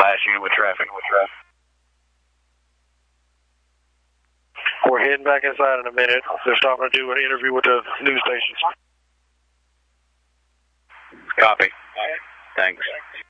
last unit with traffic. We're heading back inside in a minute. They're starting to do an interview with the news stations. Copy. Thanks.